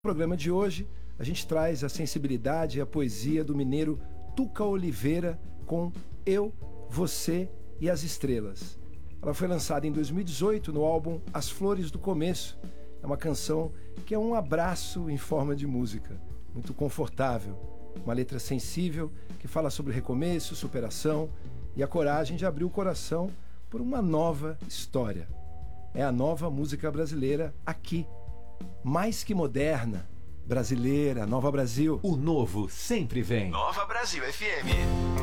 No programa de hoje, a gente traz a sensibilidade e a poesia do mineiro Tuca Oliveira com Eu, Você e as Estrelas. Ela foi lançada em 2018 no álbum As Flores do Começo. É uma canção que é um abraço em forma de música, muito confortável. Uma letra sensível que fala sobre recomeço, superação e a coragem de abrir o coração por uma nova história. É a nova música brasileira aqui. Mais que moderna, brasileira, Nova Brasil. O novo sempre vem. Nova Brasil FM.